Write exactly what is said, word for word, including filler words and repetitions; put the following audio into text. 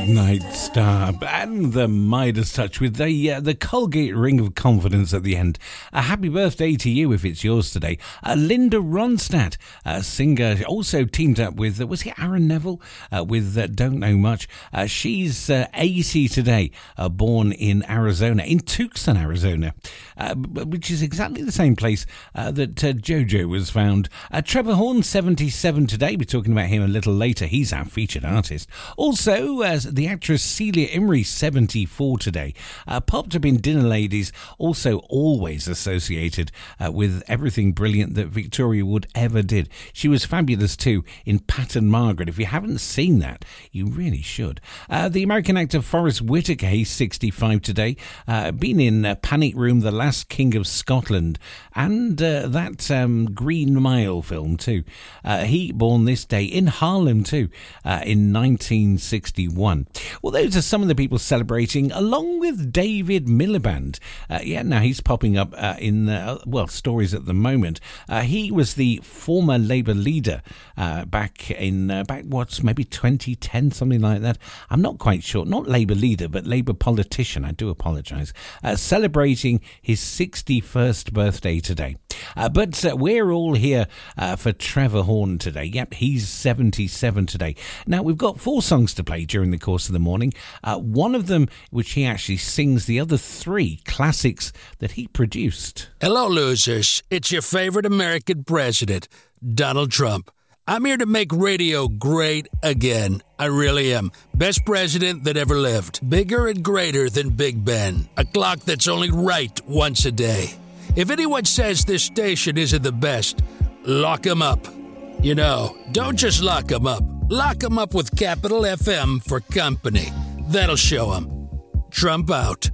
Midnight Star and the Midas Touch with the uh, the Colgate ring of confidence at the end. A happy birthday to you if it's yours today. Uh, Linda Ronstadt, a singer, also teamed up with, uh, was it Aaron Neville, uh, with uh, Don't Know Much. Uh, she's uh, eighty today, uh, born in Arizona, in Tucson, Arizona, uh, which is exactly the same place uh, that uh, JoJo was found. Uh, Trevor Horn, seventy-seven today. We're talking about him a little later. He's our featured artist. Also, uh, the actress Celia Imrie, seventy-four today, uh, popped up in Dinner Ladies, also always associated uh, with everything brilliant that Victoria Wood ever did. She was fabulous too in Pat and Margaret. If you haven't seen that, you really should. Uh, the American actor Forrest Whitaker, he's sixty-five today, uh, been in uh, Panic Room, The Last King of Scotland, and uh, that um, Green Mile film too. Uh, he born this day in Harlem too, uh, in nineteen sixty-one. Well, those are some of the people celebrating, along with David Miliband. Uh, yeah, now he's popping up uh, in, uh, well, stories at the moment. Uh, he was the former Labour leader uh, back in, uh, back what's maybe twenty ten, something like that. I'm not quite sure. Not Labour leader, but Labour politician. I do apologise. Uh, celebrating his sixty-first birthday today. Uh, but uh, we're all here uh, for Trevor Horn today. Yep, he's seventy-seven today. Now, we've got four songs to play during the course of the morning. Uh, one of them, which he actually sings, the other three classics that he produced. Hello, losers. It's your favorite American president, Donald Trump. I'm here to make radio great again. I really am. Best president that ever lived. Bigger and greater than Big Ben. A clock that's only right once a day. If anyone says this station isn't the best, lock 'em up. You know, don't just lock 'em up. Lock 'em up with Capital F M for company. That'll show 'em. Trump out.